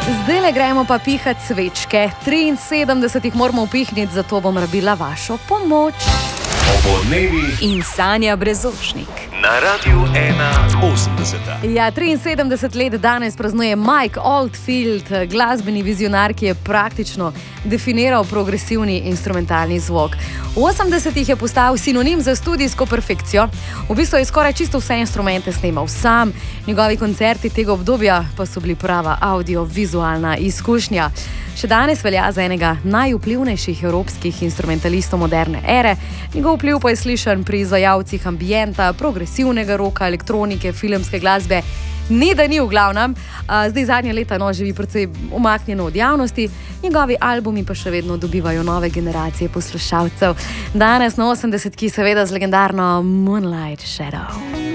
Zdaj le gremo pa pihat svečke. 73 jih moramo upihniti, zato bom rabila vašo pomoč. Opoldnevi in Sanja Brezošnik. Na Radiu 1.80. Ja, 73 let danes praznuje Mike Oldfield, glasbeni vizionar, ki je praktično definiral progresivni instrumentalni zvok. V 80-ih je postal sinonim za studijsko perfekcijo. V bistvu je skoraj čisto vse instrumente snemal sam. Njegovi koncerti tega obdobja pa so bili prava audiovizualna izkušnja. Še danes velja za enega najvplivnejših evropskih instrumentalistov moderne ere. Njegov vpliv pa je slišan pri izvajalcih ambienta, progresivnega roka, elektronike, filmske glasbe. Ni da ni v glavnem. Zdaj zadnje leta živi precej umaknjeno od javnosti. Njegovi albumi pa še vedno dobivajo nove generacije poslušalcev. Danes na 80-ki seveda z legendarno Moonlight Shadow.